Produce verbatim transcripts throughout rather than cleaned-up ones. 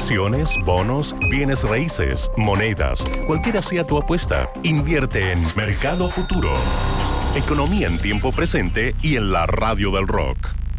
Acciones, bonos, bienes raíces, monedas, cualquiera sea tu apuesta, invierte en Mercado Futuro. Economía en tiempo presente y en la radio del rock.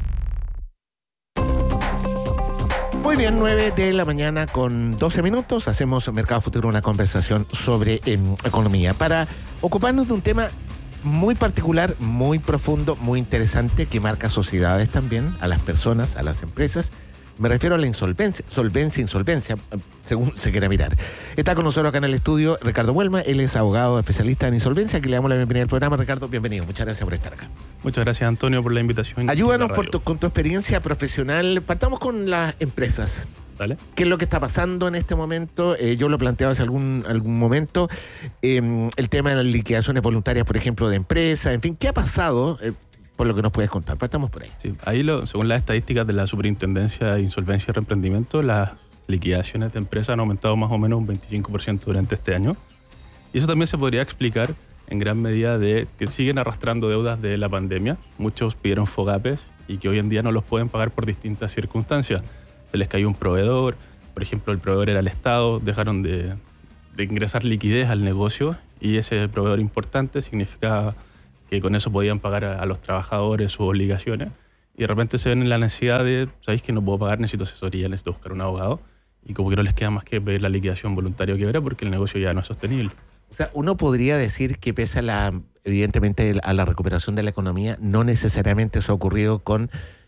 Muy bien, nueve de la mañana con doce minutos. Hacemos Mercado Futuro, una conversación sobre eh, economía para ocuparnos de un tema muy particular, muy profundo, muy interesante, que marca sociedades también, a las personas, a las empresas. Me refiero a la insolvencia, solvencia, insolvencia, según se quiera mirar. Está con nosotros acá en el estudio Ricardo Buelma, él es abogado especialista en insolvencia, que le damos la bienvenida al programa. Ricardo, bienvenido, muchas gracias por estar acá. Muchas gracias, Antonio, por la invitación. Ayúdanos por tu, con tu experiencia profesional. Partamos con las empresas. Dale. ¿Qué es lo que está pasando en este momento? Eh, yo lo planteaba hace algún, algún momento. Eh, el tema de las liquidaciones voluntarias, por ejemplo, de empresas. En fin, ¿qué ha pasado? Eh, por lo que nos puedes contar. Partamos por ahí. Sí, ahí, lo, según las estadísticas de la Superintendencia de Insolvencia y Reemprendimiento, las liquidaciones de empresas han aumentado más o menos un veinticinco por ciento durante este año. Y eso también se podría explicar en gran medida de que siguen arrastrando deudas de la pandemia. Muchos pidieron FOGAPES y que hoy en día no los pueden pagar por distintas circunstancias. Se les cayó un proveedor, por ejemplo, el proveedor era el Estado, dejaron de, de ingresar liquidez al negocio y ese proveedor importante significaba que con eso podían pagar a, a los trabajadores sus obligaciones y de repente se ven en la necesidad de, ¿sabéis que no puedo pagar? Necesito asesoría, necesito buscar un abogado y como que no les queda más que pedir la liquidación voluntaria o quiebra porque el negocio ya no es sostenible. O sea, uno podría decir que pese a la, evidentemente, a la recuperación de la economía, no necesariamente eso ha ocurrido con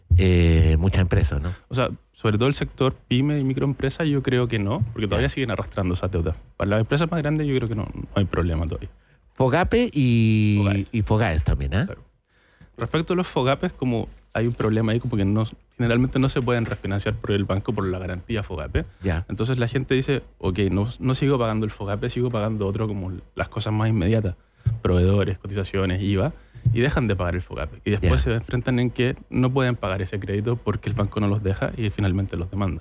eh, muchas empresas, ¿no? O sea, sobre todo el sector pyme y microempresa yo creo que no, porque todavía siguen arrastrando esas deudas. Para las empresas más grandes yo creo que no, no hay problema todavía. FOGAPE y FOGAES, y FOGAES también, ¿eh? Claro. Respecto a los FOGAPES, como hay un problema ahí, como que no, generalmente no se pueden refinanciar por el banco por la garantía FOGAPE. Ya. Entonces la gente dice, ok, no, no sigo pagando el FOGAPE, sigo pagando otro como las cosas más inmediatas, proveedores, cotizaciones, I V A, y dejan de pagar el FOGAPE. Y después Ya. se enfrentan en que no pueden pagar ese crédito porque el banco no los deja y finalmente los demanda.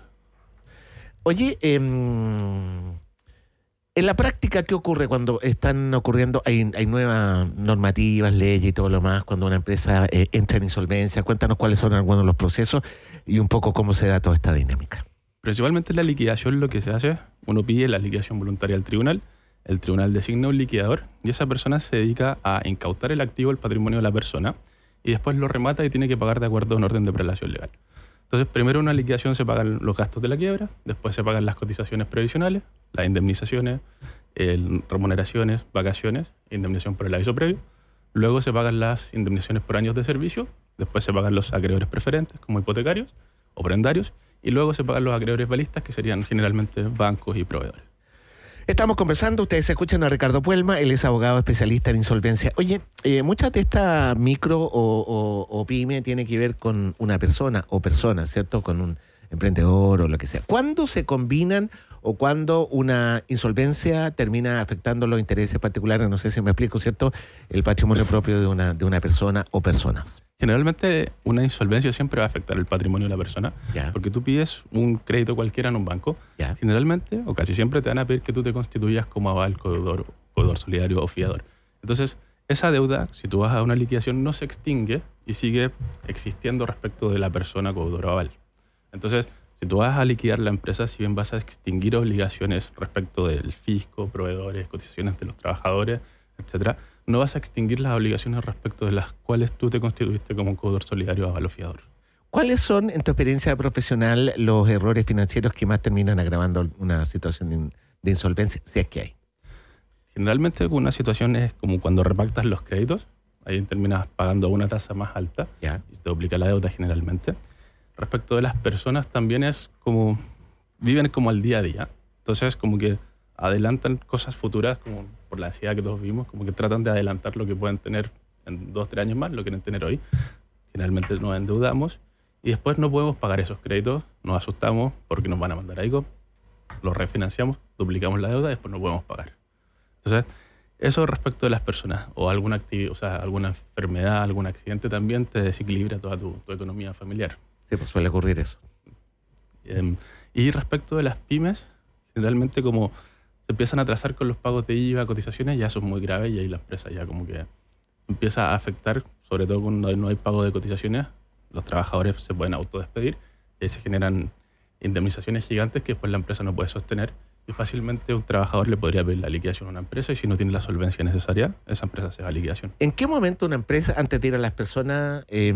Oye, eh, en la práctica, ¿qué ocurre cuando están ocurriendo, hay, hay nuevas normativas, leyes y todo lo más, cuando una empresa eh, entra en insolvencia? Cuéntanos cuáles son algunos de los procesos y un poco cómo se da toda esta dinámica. Principalmente en la liquidación lo que se hace, uno pide la liquidación voluntaria al tribunal, el tribunal designa un liquidador y esa persona se dedica a incautar el activo, el patrimonio de la persona y después lo remata y tiene que pagar de acuerdo a un orden de prelación legal. Entonces, primero en una liquidación se pagan los gastos de la quiebra, después se pagan las cotizaciones previsionales, las indemnizaciones, el, remuneraciones, vacaciones, indemnización por el aviso previo. Luego se pagan las indemnizaciones por años de servicio, después se pagan los acreedores preferentes como hipotecarios o prendarios y luego se pagan los acreedores balistas que serían generalmente bancos y proveedores. Estamos conversando, ustedes escuchan a Ricardo Buelma, él es abogado especialista en insolvencia. Oye, eh, muchas de esta micro o, o, o pyme tiene que ver con una persona o personas, ¿cierto? Con un emprendedor o lo que sea. ¿Cuándo se combinan o cuándo una insolvencia termina afectando los intereses particulares? No sé si me explico, ¿cierto? El patrimonio propio de una, de una persona o personas. Generalmente una insolvencia siempre va a afectar el patrimonio de la persona, Ya. porque tú pides un crédito cualquiera en un banco, Ya. generalmente o casi siempre te van a pedir que tú te constituyas como aval, codeudor, codeudor solidario o fiador. Entonces, esa deuda, si tú vas a una liquidación, no se extingue y sigue existiendo respecto de la persona codeudor o aval. Entonces, si tú vas a liquidar la empresa, si bien vas a extinguir obligaciones respecto del fisco, proveedores, cotizaciones de los trabajadores, etcétera, no vas a extinguir las obligaciones respecto de las cuales tú te constituiste como un codeudor solidario o aval o fiador. ¿Cuáles son, en tu experiencia profesional, los errores financieros que más terminan agravando una situación de, de insolvencia, si es que hay? Generalmente una situación es como cuando repactas los créditos, ahí terminas pagando una tasa más alta Ya. y te duplica la deuda generalmente. Respecto de las personas también es como, viven como al día a día, entonces como que adelantan cosas futuras, como por la ansiedad que todos vimos, como que tratan de adelantar lo que pueden tener en dos, tres años más, lo que quieren tener hoy. Generalmente nos endeudamos y después no podemos pagar esos créditos, nos asustamos porque nos van a mandar a I C O P, los refinanciamos, duplicamos la deuda y después no podemos pagar. Entonces, eso respecto de las personas, o alguna actividad, o sea, alguna enfermedad, algún accidente también te desequilibra toda tu, tu economía familiar. Sí, pues suele ocurrir eso. Eh, y respecto de las pymes, generalmente como se empiezan a atrasar con los pagos de I V A, cotizaciones, ya eso es muy grave y ahí la empresa ya como que empieza a afectar, sobre todo cuando no hay pago de cotizaciones, los trabajadores se pueden autodespedir y ahí se generan indemnizaciones gigantes que después la empresa no puede sostener y fácilmente un trabajador le podría pedir la liquidación a una empresa y si no tiene la solvencia necesaria, esa empresa se va a liquidación. ¿En qué momento una empresa, antes de ir a las personas, eh,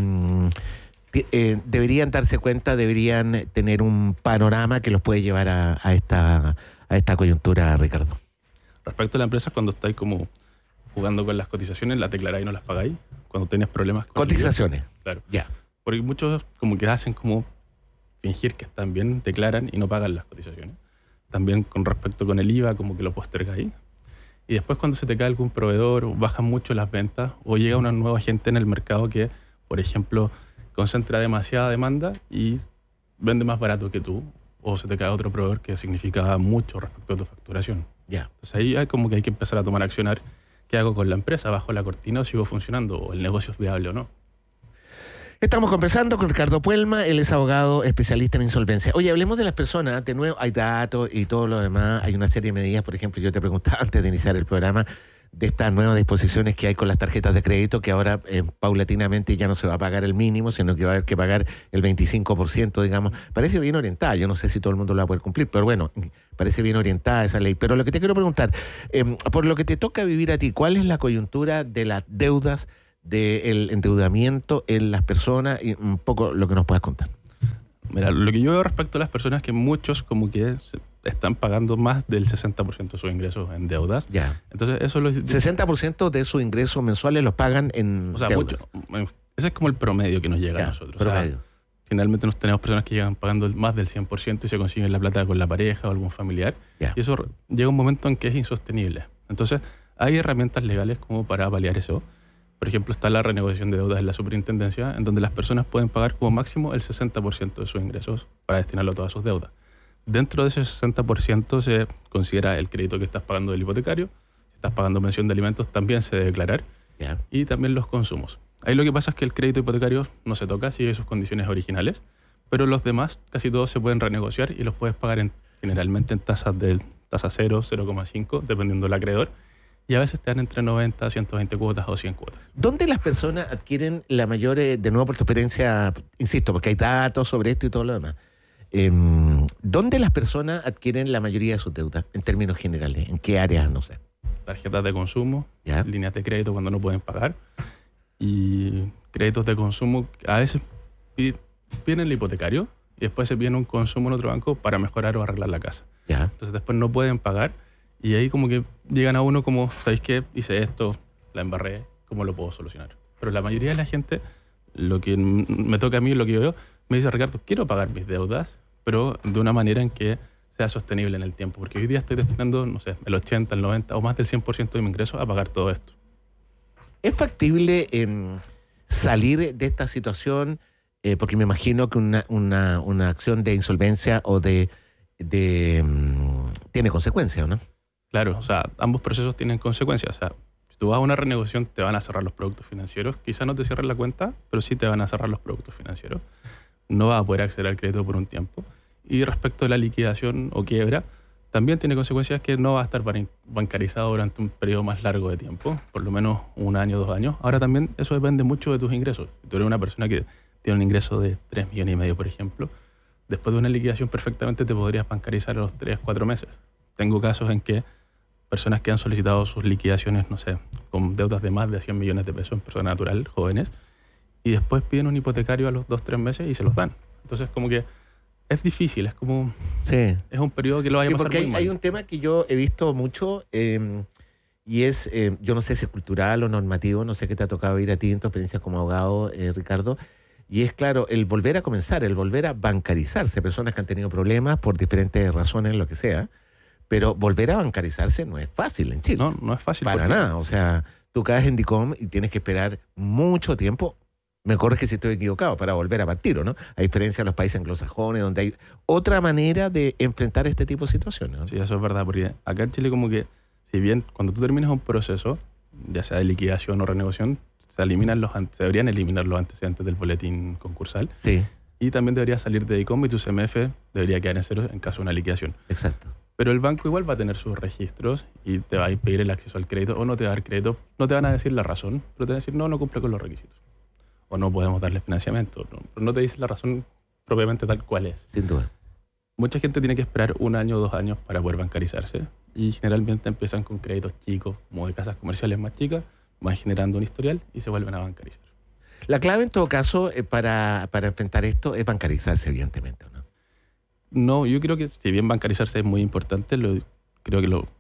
eh, deberían darse cuenta, deberían tener un panorama que los puede llevar a, a, esta, a esta coyuntura, Ricardo? Respecto a la empresa, cuando estáis como jugando con las cotizaciones, las declaráis y no las pagáis. Cuando tienes problemas con cotizaciones. El, claro. Ya. Porque muchos como que hacen como fingir que están bien, declaran y no pagan las cotizaciones. También con respecto con el I V A, como que lo postergáis. Y después cuando se te cae algún proveedor, o bajan mucho las ventas, o llega una nueva gente en el mercado que, por ejemplo, concentra demasiada demanda y vende más barato que tú, o se te cae otro proveedor que significa mucho respecto a tu facturación. Ya. Entonces ahí hay como que hay que empezar a tomar accionar. ¿Qué hago con la empresa? ¿Bajo la cortina o sigo funcionando? ¿O el negocio es viable o no? Estamos conversando con Ricardo Puelma, él es abogado especialista en insolvencia. Oye, hablemos de las personas, de nuevo hay datos y todo lo demás, hay una serie de medidas, por ejemplo, yo te preguntaba antes de iniciar el programa de estas nuevas disposiciones que hay con las tarjetas de crédito, que ahora eh, paulatinamente ya no se va a pagar el mínimo, sino que va a haber que pagar el veinticinco por ciento, digamos. Parece bien orientada, yo no sé si todo el mundo lo va a poder cumplir, pero bueno, parece bien orientada esa ley. Pero lo que te quiero preguntar, eh, por lo que te toca vivir a ti, ¿cuál es la coyuntura de las deudas, del endeudamiento en las personas y un poco lo que nos puedas contar? Mira, lo que yo veo respecto a las personas es que muchos como que están pagando más del sesenta por ciento de sus ingresos en deudas. Ya. Entonces eso lo... sesenta por ciento de sus ingresos mensuales los pagan en o sea, deudas. Mucho, ese es como el promedio que nos llega Ya, a nosotros. promedio. O sea, finalmente nos tenemos personas que llegan pagando más del cien por ciento y se consiguen la plata con la pareja o algún familiar. Ya. Y eso llega un momento en que es insostenible. Entonces hay herramientas legales como para paliar eso. Por ejemplo, está la renegociación de deudas en la superintendencia, en donde las personas pueden pagar como máximo el sesenta por ciento de sus ingresos para destinarlo a todas sus deudas. Dentro de ese sesenta por ciento se considera el crédito que estás pagando del hipotecario. Si estás pagando pensión de alimentos, también se debe declarar. Ya. Y también los consumos. Ahí lo que pasa es que el crédito hipotecario no se toca, sigue sus condiciones originales, pero los demás, casi todos se pueden renegociar y los puedes pagar en, generalmente en tasas de tasa cero, cero coma cinco, dependiendo del acreedor. Y a veces te dan entre noventa, ciento veinte cuotas o cien cuotas. ¿Dónde las personas adquieren la mayor, eh, de nuevo por tu experiencia, insisto, porque hay datos sobre esto y todo lo demás, eh, ¿dónde las personas adquieren la mayoría de sus deudas en términos generales? ¿En qué áreas? No sé. Tarjetas de consumo, ¿Ya? líneas de crédito cuando no pueden pagar y créditos de consumo. A veces piden el hipotecario y después se piden un consumo en otro banco para mejorar o arreglar la casa. ¿Ya? Entonces después no pueden pagar. Y ahí como que llegan a uno como, ¿sabéis qué? Hice esto, la embarré, ¿cómo lo puedo solucionar? Pero la mayoría de la gente, lo que me toca a mí, lo que yo veo, me dice, Ricardo, quiero pagar mis deudas, pero de una manera en que sea sostenible en el tiempo. Porque hoy día estoy destinando, no sé, el ochenta, el noventa o más del cien por ciento de mi ingreso a pagar todo esto. ¿Es factible eh, salir de esta situación? Eh, porque me imagino que una, una, una acción de insolvencia o de... de um, tiene consecuencias, ¿no? Claro, o sea, ambos procesos tienen consecuencias. O sea, si tú vas a una renegociación, te van a cerrar los productos financieros. Quizás no te cierren la cuenta, pero sí te van a cerrar los productos financieros. No vas a poder acceder al crédito por un tiempo. Y respecto a la liquidación o quiebra, también tiene consecuencias que no va a estar bancarizado durante un periodo más largo de tiempo, por lo menos un año, dos años. Ahora también eso depende mucho de tus ingresos. Si tú eres una persona que tiene un ingreso de tres millones y medio, por ejemplo, después de una liquidación perfectamente te podrías bancarizar a los tres, cuatro meses. Tengo casos en que personas que han solicitado sus liquidaciones, no sé, con deudas de más de cien millones de pesos en persona natural, jóvenes, y después piden un hipotecario a los dos, tres meses y se los dan. Entonces, como que es difícil, es como... Sí. Es un periodo que lo vaya sí, a pasar porque muy hay, mal. hay un tema que yo he visto mucho eh, y es, eh, yo no sé si es cultural o normativo, no sé qué te ha tocado ir a ti en tu experiencia como abogado, eh, Ricardo, y es claro, el volver a comenzar, el volver a bancarizarse, personas que han tenido problemas por diferentes razones, lo que sea, pero volver a bancarizarse no es fácil en Chile. No, no es fácil. Para porque... nada, o sea, tú caes en DICOM y tienes que esperar mucho tiempo, me corriges si estoy equivocado, para volver a partir, ¿o no? A diferencia de los países anglosajones, donde hay otra manera de enfrentar este tipo de situaciones, ¿no? Sí, eso es verdad, porque acá en Chile como que, si bien cuando tú terminas un proceso, ya sea de liquidación o renegociación, se eliminan los se deberían eliminar los antecedentes del boletín concursal. Sí. Y también debería salir de DICOM y tu C M F debería quedar en cero en caso de una liquidación. Exacto. Pero el banco igual va a tener sus registros y te va a pedir el acceso al crédito o no te va a dar crédito. No te van a decir la razón, pero te van a decir no, no cumple con los requisitos. O no podemos darle financiamiento. No, pero no te dicen la razón propiamente tal cual es. Sin duda. mucha gente tiene que esperar un año o dos años para poder bancarizarse y generalmente empiezan con créditos chicos, como de casas comerciales más chicas, van generando un historial y se vuelven a bancarizar. La clave en todo caso eh, para, para enfrentar esto es bancarizarse, evidentemente, ¿no? No, yo creo que si bien bancarizarse es muy importante, lo, creo que lo,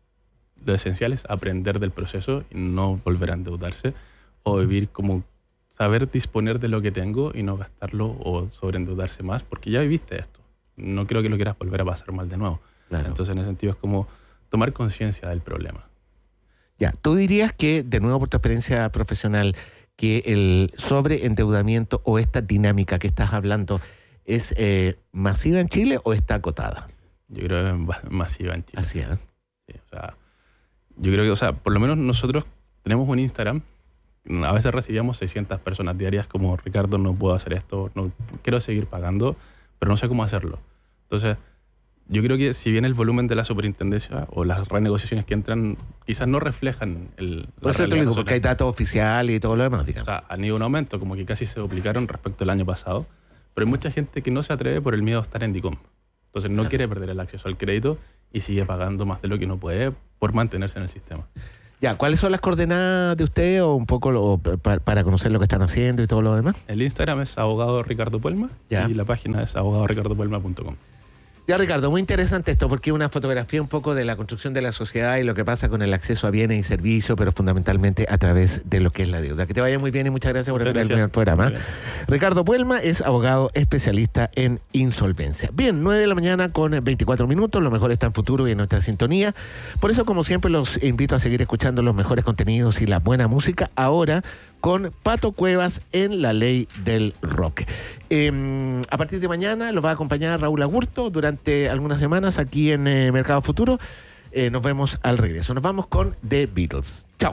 lo esencial es aprender del proceso y no volver a endeudarse o vivir como saber disponer de lo que tengo y no gastarlo o sobreendeudarse más, porque ya viviste esto. No creo que lo quieras volver a pasar mal de nuevo. Claro. Entonces, en ese sentido, es como tomar conciencia del problema. Ya, ¿tú dirías que, de nuevo por tu experiencia profesional, que el sobreendeudamiento o esta dinámica que estás hablando es eh, masiva en Chile o está acotada? Yo creo que es masiva en Chile. Así es. Sí, o sea, yo creo que, o sea, por lo menos nosotros tenemos un Instagram. A veces recibíamos seiscientas personas diarias como, Ricardo, no puedo hacer esto, no quiero seguir pagando, pero no sé cómo hacerlo. Entonces, yo creo que si bien el volumen de la superintendencia o las renegociaciones que entran quizás no reflejan el... Por eso te digo, porque hay datos oficiales y todo lo demás, digamos. O sea, han ido un aumento, como que casi se duplicaron respecto al año pasado, pero hay mucha gente que no se atreve por el miedo a estar en DICOM. Entonces no claro. quiere perder el acceso al crédito y sigue pagando más de lo que no puede por mantenerse en el sistema. Ya, ¿cuáles son las coordenadas de usted o un poco lo, para, para conocer lo que están haciendo y todo lo demás? El Instagram es abogado Ricardo Puelma ya. Y la página es abogado ricardo puelma punto com. Ya, Ricardo, muy interesante esto porque es una fotografía un poco de la construcción de la sociedad y lo que pasa con el acceso a bienes y servicios, pero fundamentalmente a través de lo que es la deuda. Que te vaya muy bien y muchas gracias por estar en el programa. Ricardo Puelma es abogado especialista en insolvencia. Bien, nueve de la mañana con veinticuatro minutos, lo mejor está en Futuro y en nuestra sintonía. Por eso, como siempre, los invito a seguir escuchando los mejores contenidos y la buena música. Ahora con Pato Cuevas en La Ley del Rock. Eh, a partir de mañana los va a acompañar Raúl Agurto durante algunas semanas aquí en eh, Mercado Futuro. Eh, nos vemos al regreso. Nos vamos con The Beatles.